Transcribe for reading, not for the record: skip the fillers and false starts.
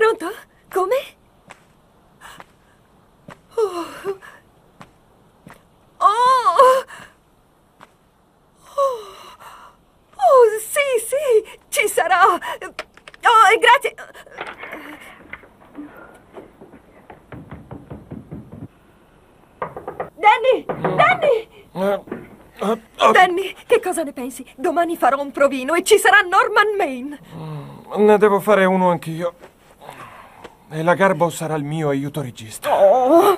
Pronto? Come? Oh. Oh. Oh, sì, ci sarò. Oh, grazie. Danny, che cosa ne pensi? Domani farò un provino e ci sarà Norman Maine. Ne devo fare uno anch'io. E la Garbo sarà il mio aiuto regista. Oh,